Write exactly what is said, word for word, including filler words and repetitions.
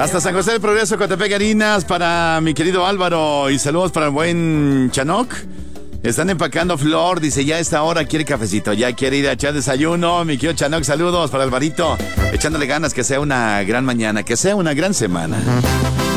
Hasta San José del Progreso, Coatepec, Harinas, para mi querido Álvaro. Y saludos para el buen Chanoc. Están empacando flor, dice, ya a esta hora quiere cafecito, ya quiere ir a echar desayuno. Mi querido Chanoc, saludos para Alvarito. Echándole ganas, que sea una gran mañana, que sea una gran semana.